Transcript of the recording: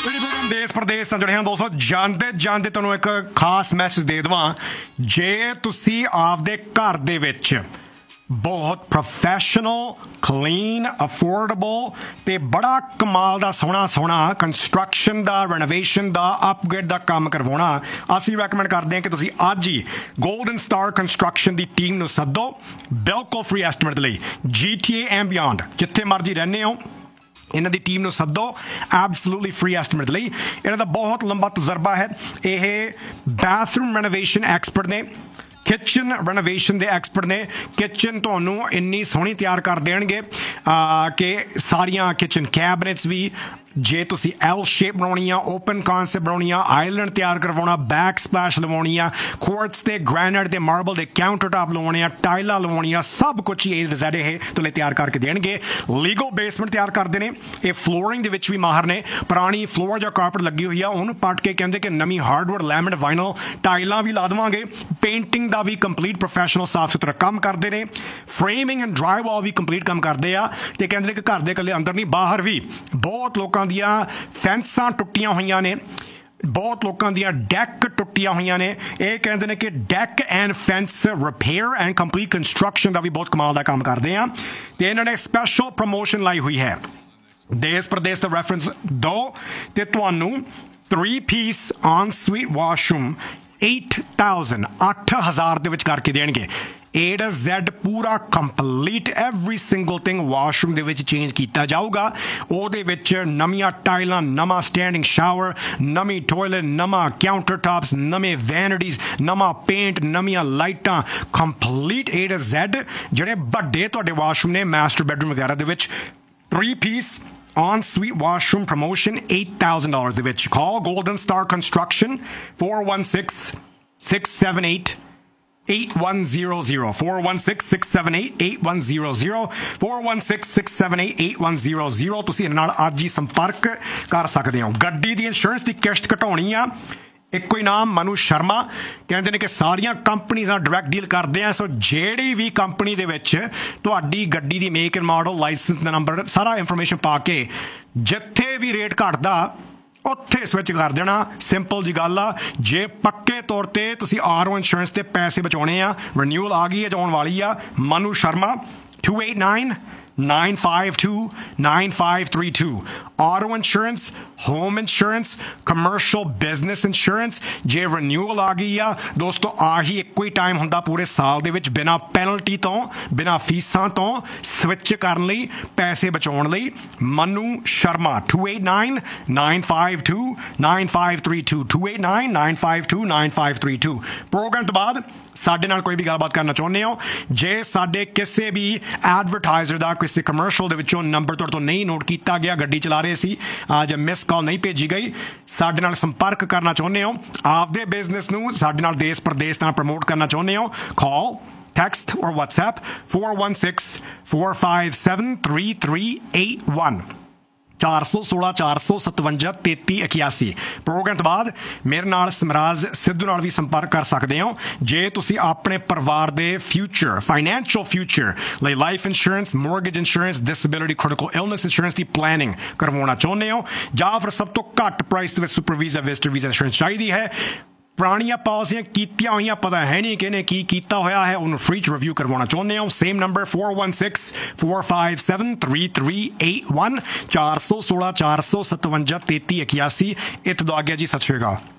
ਦੇਸ਼ ਪ੍ਰਦੇਸ਼ ਤੋਂ ਜੁੜੇ ਹਾਂ ਦੋਸਤੋ, ਜਾਂਦੇ ਜਾਂਦੇ ਤੁਹਾਨੂੰ ਇੱਕ ਖਾਸ ਮੈਸੇਜ ਦੇ ਦੇਵਾਂ। ਜੇ ਤੁਸੀਂ ਆਪਦੇ ਘਰ ਦੇ ਵਿੱਚ ਬਹੁਤ ਪ੍ਰੋਫੈਸ਼ਨਲ, ਕਲੀਨ, ਅਫੋਰਡੇਬਲ ਤੇ ਬੜਾ ਕਮਾਲ ਦਾ ਸੋਹਣਾ ਕੰਸਟਰਕਸ਼ਨ ਦਾ, ਰੈਨੋਵੇਸ਼ਨ ਦਾ, ਅਪਗ੍ਰੇਡ ਦਾ ਕੰਮ ਕਰਵਾਉਣਾ, ਅਸੀਂ ਰეკਮੈਂਡ ਕਰਦੇ ਹਾਂ ਕਿ ਤੁਸੀਂ ਅੱਜ ਹੀ ਗੋਲਡਨ ਸਟਾਰ ਕੰਸਟਰਕਸ਼ਨ ਦੀ ਟੀਮ ਨੂੰ ਸੱਦੋ ਬਿਲਕੁਲ ਫ੍ਰੀ ਐਸਟੀਮੇਟ ਲਈ। GTA ਐਂਡ ਬਿਯੋਂਡ ਜਿੱਥੇ ਮਰਜ਼ੀ ਰਹਿੰਦੇ ਹੋ, ਇਹਨਾਂ ਦੀ ਟੀਮ ਨੂੰ ਸੱਦੋ ਐਬਸੋਲੂਟਲੀ ਫ੍ਰੀ ਐਸਟੀਮੇਟ ਲਈ। ਇਹਨਾਂ ਦਾ ਬਹੁਤ ਲੰਬਾ ਤਜਰਬਾ ਹੈ। ਇਹ ਬਾਥਰੂਮ ਰੈਨੋਵੇਸ਼ਨ ਐਕਸਪਰਟ ਨੇ, ਕਿਚਨ ਰੈਨੋਵੇਸ਼ਨ ਦੇ ਐਕਸਪਰਟ ਨੇ। ਕਿਚਨ ਤੁਹਾਨੂੰ ਇੰਨੀ ਸੋਹਣੀ ਤਿਆਰ ਕਰ ਦੇਣਗੇ ਕਿ ਸਾਰੀਆਂ ਕਿਚਨ ਕੈਬਨਿਟਸ ਵੀ, ਜੇ ਤੁਸੀਂ ਐਲ ਸ਼ੇਪ ਬਣਾਉਣੀ ਆ, ਓਪਨ ਕੌਨਸੈਪਟ ਬਣਾਉਣੀ ਆ, ਆਈਲੈਂਡ ਤਿਆਰ ਕਰਵਾਉਣਾ, ਬੈਕ ਸਪਲੈਸ਼ ਲਵਾਉਣੀ ਆ, ਕੁਆਰਟਜ਼ ਤੇ ਗ੍ਰੈਨਾਈਟ ਤੇ ਮਾਰਬਲ ਦੇ ਕਾਊਂਟਰ ਟਾਪ ਲਵਾਉਣੇ ਆ, ਟਾਈਲਾਂ ਲਵਾਉਣੀਆਂ, ਸਭ ਕੁਝ ਇਹ ਰਿਜ਼ਲਟ ਇਹ ਤੁਹਾਡੇ ਤਿਆਰ ਕਰਕੇ ਦੇਣਗੇ। ਲੀਗਲ ਬੇਸਮੈਂਟ ਤਿਆਰ ਕਰਦੇ ਨੇ। ਇਹ ਫਲੋਰਿੰਗ ਦੇ ਵਿੱਚ ਵੀ ਮਾਹਰ ਨੇ। ਪੁਰਾਣੀ ਫਲੋਰ ਜਾਂ ਕਾਰਪਟ ਲੱਗੀ ਹੋਈ ਆ, ਉਹਨੂੰ ਪੱਟ ਕੇ ਕਹਿੰਦੇ ਕਿ ਨਵੀਂ ਹਾਰਡਵੁੱਡ, ਲੈਮਿਨੇਟ, ਵਾਈਨਲ ਟਾਈਲਾਂ ਵੀ ਲਾ ਦੇਵਾਂਗੇ। ਪੇਂਟਿੰਗ ਦਾ ਵੀ ਕੰਪਲੀਟ ਪ੍ਰੋਫੈਸ਼ਨਲ ਸਾਫ ਸੁਥਰਾ ਕੰਮ ਕਰਦੇ ਨੇ। Framing and dry wall we complete ਕੰਮ ਕਰਦੇ ਆ। ਤੇ ਕਹਿੰਦੇ ਨੇ ਕਿ ਘਰ ਦੇ ਇਕੱਲੇ ਅੰਦਰ ਨਹੀਂ, ਬਾਹਰ ਵੀ ਬਹੁਤ ਲੋਕਾਂ ਦੀਆਂ ਫੈਂਸਾਂ ਟੁੱਟੀਆਂ ਹੋਈਆਂ ਨੇ, ਬਹੁਤ ਲੋਕਾਂ ਦੀਆਂ ਡੈਕ ਟੁੱਟੀਆਂ ਹੋਈਆਂ ਨੇ। ਇਹ ਕਹਿੰਦੇ ਨੇ ਕਿ deck and fence repair and complete construction ਦਾ ਵੀ ਬਹੁਤ ਕਮਾਲ ਦਾ ਕੰਮ ਕਰਦੇ ਆ। ਤੇ ਇਹਨਾਂ ਨੇ ਸਪੈਸ਼ਲ ਪ੍ਰਮੋਸ਼ਨ ਲਾਈ ਹੋਈ ਹੈ। ਦੇਸ਼ ਪ੍ਰਦੇਸ਼ ਦਾ ਰੈਫਰੈਂਸ ਦਿਓ ਤੇ ਤੁਹਾਨੂੰ 3 ਪੀਸ ਔਨ ਸਵੀਟ ਵਾਸ਼ਰੂਮ 8,000 ਦੇ ਵਿੱਚ ਕਰਕੇ ਦੇਣਗੇ। A to Z ਪੂਰਾ complete every single thing washroom ਦੇ ਵਿੱਚ ਚੇਂਜ ਕੀਤਾ ਜਾਊਗਾ। ਉਹਦੇ ਵਿੱਚ ਨਵੀਆਂ ਟਾਈਲਾਂ, ਨਵਾਂ ਸਟੈਂਡਿੰਗ ਸ਼ਾਵਰ, ਨਵੀਂ ਟੋਇਲਟ, ਨਵਾਂ ਕਾਊਂਟਰ ਟਾਪਸ, ਨਵੇਂ ਵੈਨਿਟੀਜ਼, ਨਵਾਂ ਪੇਂਟ, ਨਵੀਆਂ ਲਾਈਟਾਂ, ਕੰਪਲੀਟ A to Z। ਜਿਹੜੇ ਵੱਡੇ ਤੁਹਾਡੇ ਵਾਸ਼ਰੂਮ ਨੇ, ਮਾਸਟਰ ਬੈਡਰੂਮ ਵਗੈਰਾ ਦੇ ਵਿੱਚ 3 piece on suite washroom promotion $8,000 ਦੇ ਵਿੱਚ। Call Golden Star Construction 416-678-8100 416-678-8100 416-678-8100 ਤੁਸੀਂ ਇਹਨਾਂ ਨਾਲ ਅੱਜ ਹੀ ਸੰਪਰਕ ਕਰ ਸਕਦੇ ਹੋ। ਗੱਡੀ ਦੀ ਇੰਸ਼ੋਰੈਂਸ ਦੀ ਕਿਸ਼ਤ ਘਟਾਉਣੀ ਆ, ਇੱਕੋ ਹੀ ਨਾਮ ਮਨੂ ਸ਼ਰਮਾ। ਕਹਿੰਦੇ ਨੇ ਕਿ ਸਾਰੀਆਂ ਕੰਪਨੀਆਂ ਨਾਲ ਡਾਇਰੈਕਟ ਡੀਲ ਕਰਦੇ ਆ। ਸੋ ਜਿਹੜੀ ਵੀ ਕੰਪਨੀ ਦੇ ਵਿੱਚ ਤੁਹਾਡੀ ਗੱਡੀ ਦੀ make and model, licence the number, ਸਾਰਾ ਇਨਫੋਰਮੇਸ਼ਨ ਪਾ ਕੇ ਜਿੱਥੇ ਵੀ ਰੇਟ ਘਟਦਾ ਉੱਥੇ ਸਵਿਚ ਕਰ ਦੇਣਾ। ਸਿੰਪਲ ਜੀ ਗੱਲ ਆ। ਜੇ ਪੱਕੇ ਤੌਰ ਤੇ ਤੁਸੀਂ RO ਇੰਸ਼ੋਰੈਂਸ ਤੇ ਪੈਸੇ ਬਚਾਉਣੇ ਆ, ਰਿਨਿਊਅਲ ਆ ਗਈ ਹੈ, ਆਉਣ ਵਾਲੀ ਆ। Manu Sharma 289-952-9532 auto insurance, home insurance, commercial business insurance। ਜੇ ਰਿਨਿਊਅਲ ਆ ਗਈ ਆ ਦੋਸਤੋ, ਆਹੀ ਇੱਕੋ ਹੀ ਟਾਈਮ ਹੁੰਦਾ ਪੂਰੇ ਸਾਲ ਦੇ ਵਿੱਚ ਬਿਨਾਂ ਪੈਨਲਟੀ ਤੋਂ, ਬਿਨਾਂ ਫੀਸਾਂ ਤੋਂ ਸਵਿਚ ਕਰਨ ਲਈ, ਪੈਸੇ ਬਚਾਉਣ ਲਈ। ਮਨੂ ਸ਼ਰਮਾ 289-952-9532 289-952-9532। ਪ੍ਰੋਗਰਾਮ ਤੋਂ ਬਾਅਦ ਸਾਡੇ ਨਾਲ ਕੋਈ ਵੀ ਗੱਲਬਾਤ ਕਰਨਾ ਚਾਹੁੰਦੇ ਹੋ, ਜੇ ਸਾਡੇ ਕਿਸੇ ਵੀ ਐਡਵਰਟਾਈਜ਼ਰ ਦਾ ਕਿਸੇ ਕਮਰਸ਼ਲ ਦੇ ਵਿੱਚੋਂ ਨੰਬਰ ਤੁਹਾਡੇ ਤੋਂ ਨਹੀਂ ਨੋਟ ਕੀਤਾ ਗਿਆ, ਗੱਡੀ ਚਲਾ ਰਹੇ ਸੀ, ਅੱਜ ਮਿਸ ਕਾਲ ਨਹੀਂ ਭੇਜੀ ਗਈ, ਸਾਡੇ ਨਾਲ ਸੰਪਰਕ ਕਰਨਾ ਚਾਹੁੰਦੇ ਹੋ, ਆਪਦੇ ਬਿਜ਼ਨਸ ਨੂੰ ਸਾਡੇ ਨਾਲ ਦੇਸ਼ ਪ੍ਰਦੇਸ਼ ਨਾਲ ਪ੍ਰਮੋਟ ਕਰਨਾ ਚਾਹੁੰਦੇ ਹੋ, ਕਾਲ, text or WhatsApp 416-457-3381 416-457-3381। ਪ੍ਰੋਗਰਾਮ ਤੋਂ ਬਾਅਦ ਮੇਰੇ ਨਾਲ ਸਮਰਾਜ ਸਿੱਧੂ ਨਾਲ ਵੀ ਸੰਪਰਕ ਕਰ ਸਕਦੇ ਹੋ ਜੇ ਤੁਸੀਂ ਆਪਣੇ ਪਰਿਵਾਰ ਦੇ ਫਿਊਚਰ, ਫਾਈਨੈਂਸ਼ੀਅਲ ਫਿਊਚਰ ਲਈ life insurance, mortgage insurance, disability, critical illness insurance ਦੀ ਪਲੈਨਿੰਗ ਕਰਵਾਉਣਾ ਚਾਹੁੰਦੇ ਹੋ, ਜਾਂ ਫਿਰ ਸਭ ਤੋਂ ਘੱਟ ਪ੍ਰਾਈਸ ਦੇ ਵਿੱਚ super visa, visitor visa insurance ਚਾਹੀਦੀ ਹੈ। ਪੁਰਾਣੀਆਂ ਪਾਲਿਸੀਆਂ ਕੀਤੀਆਂ ਹੋਈਆਂ ਪਤਾ ਹੈ ਨਹੀਂ ਕਿ ਇਹਨੇ ਕੀ ਕੀਤਾ ਹੋਇਆ ਹੈ, ਉਹਨੂੰ ਫ੍ਰੀ ਚ ਰਿਵਿਊ ਕਰਵਾਉਣਾ ਚਾਹੁੰਦੇ ਹੋ, ਸੇਮ ਨੰਬਰ 416-457-3381 416-457-3381। ਇੱਥੇ ਤੋਂ ਆ ਗਿਆ ਜੀ। ਸਤਿ ਸ਼੍ਰੀ ਅਕਾਲ।